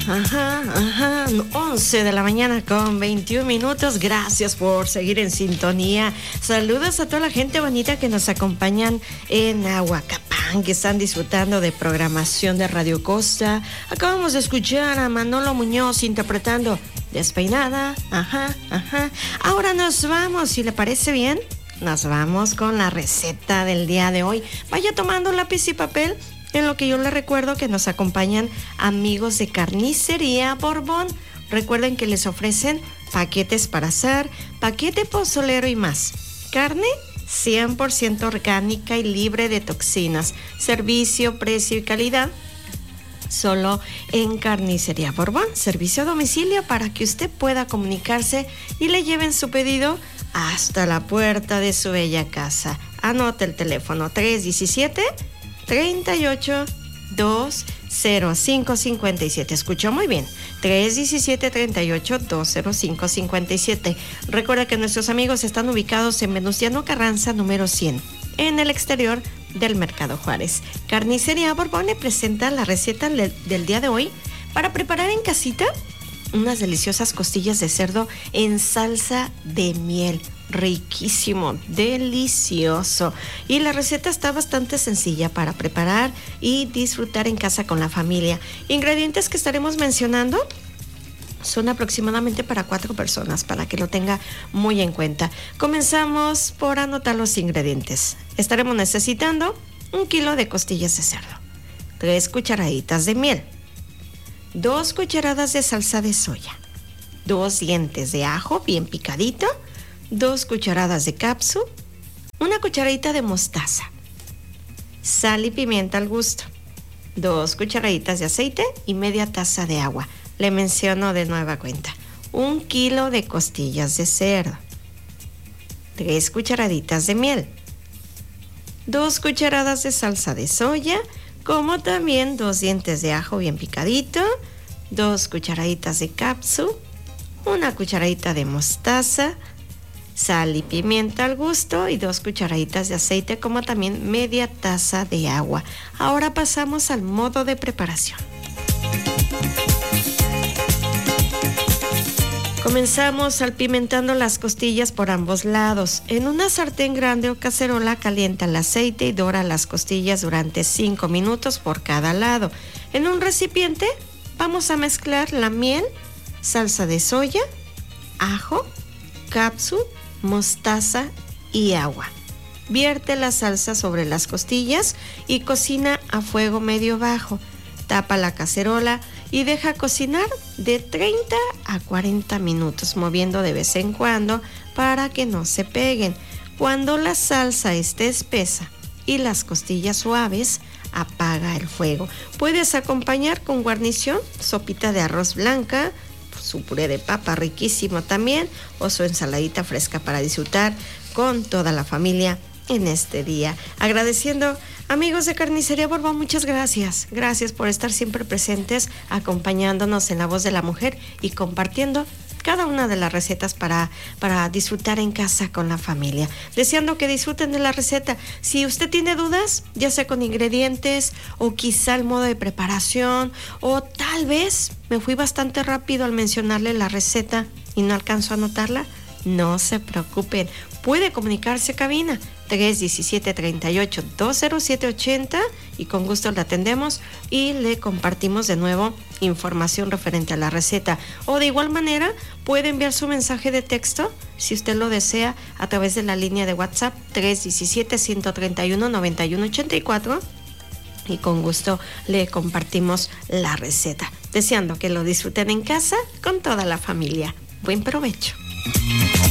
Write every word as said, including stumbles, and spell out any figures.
Ajá, ajá, once de la mañana con veintiún minutos. Gracias por seguir en sintonía. Saludos a toda la gente bonita que nos acompañan en Ahuacapán, que están disfrutando de programación de Radio Costa. Acabamos de escuchar a Manolo Muñoz interpretando Despeinada. Ajá, ajá. Ahora nos vamos, si le parece bien, nos vamos con la receta del día de hoy. Vaya tomando lápiz y papel, en lo que yo les recuerdo que nos acompañan amigos de Carnicería Borbón. Recuerden que les ofrecen paquetes para asar, paquete pozolero y más. Carne cien por ciento orgánica y libre de toxinas. Servicio, precio y calidad solo en Carnicería Borbón. Servicio a domicilio para que usted pueda comunicarse y le lleven su pedido hasta la puerta de su bella casa. Anote el teléfono tres uno siete, tres ocho, dos cero cinco cinco siete. Escuchó muy bien. tres uno siete, tres ocho, dos cero cinco cinco siete. Recuerda que nuestros amigos están ubicados en Venustiano Carranza, número cien, en el exterior del Mercado Juárez. Carnicería Borbón le presenta la receta del día de hoy para preparar en casita unas deliciosas costillas de cerdo en salsa de miel. Riquísimo, delicioso. Y la receta está bastante sencilla para preparar y disfrutar en casa con la familia. Ingredientes que estaremos mencionando son aproximadamente para cuatro personas, para que lo tenga muy en cuenta. Comenzamos por anotar los ingredientes. Estaremos necesitando un kilo de costillas de cerdo, tres cucharaditas de miel, dos cucharadas de salsa de soya, dos dientes de ajo bien picadito, dos cucharadas de capsu, una cucharadita de mostaza, sal y pimienta al gusto, dos cucharaditas de aceite y media taza de agua. Le menciono de nueva cuenta: un kilo de costillas de cerdo, tres cucharaditas de miel, dos cucharadas de salsa de soya, como también dos dientes de ajo bien picadito, dos cucharaditas de capsu, una cucharadita de mostaza, sal y pimienta al gusto y dos cucharaditas de aceite, como también media taza de agua. Ahora pasamos al modo de preparación. Comenzamos salpimentando las costillas por ambos lados. En una sartén grande o cacerola calienta el aceite y dora las costillas durante cinco minutos por cada lado. En un recipiente vamos a mezclar la miel, salsa de soya, ajo, capsu, mostaza y agua. Vierte la salsa sobre las costillas y cocina a fuego medio bajo. Tapa la cacerola y deja cocinar de treinta a cuarenta minutos, moviendo de vez en cuando para que no se peguen. Cuando la salsa esté espesa y las costillas suaves, apaga el fuego. Puedes acompañar con guarnición sopita de arroz blanca, su puré de papa riquísimo también, o su ensaladita fresca para disfrutar con toda la familia en este día. Agradeciendo, amigos de Carnicería Borbón, muchas gracias. Gracias por estar siempre presentes, acompañándonos en La Voz de la Mujer y compartiendo cada una de las recetas para, para disfrutar en casa con la familia. Deseando que disfruten de la receta. Si usted tiene dudas, ya sea con ingredientes o quizá el modo de preparación, o tal vez me fui bastante rápido al mencionarle la receta y no alcanzó a anotarla, no se preocupen. Puede comunicarse a cabina tres uno siete, tres ocho, dos cero siete ocho cero y con gusto le atendemos y le compartimos de nuevo información referente a la receta. O de igual manera puede enviar su mensaje de texto, si usted lo desea, a través de la línea de WhatsApp tres uno siete, uno tres uno, nueve uno ocho cuatro y con gusto le compartimos la receta. Deseando que lo disfruten en casa con toda la familia. Buen provecho.